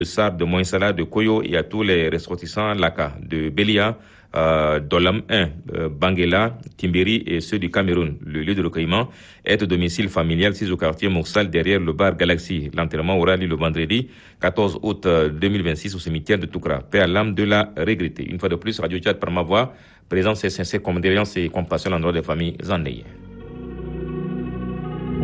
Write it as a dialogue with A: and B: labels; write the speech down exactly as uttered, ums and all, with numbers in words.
A: Sar de Moinsala, de Koyo et à tous les ressortissants Laka, de Belia, euh, Dolam un, euh, Banguela, Timberi et ceux du Cameroun. Le lieu de recueillement est au domicile familial situé au quartier Moussal derrière le bar Galaxy. L'enterrement aura lieu le vendredi quatorze août deux mille vingt-six au cimetière de Toukra. Paix à l'âme de la regrettée. Une fois de plus, Radio Tchad par ma voix présente ses sincères condoléances et compassion à l'endroit des familles endeuillées.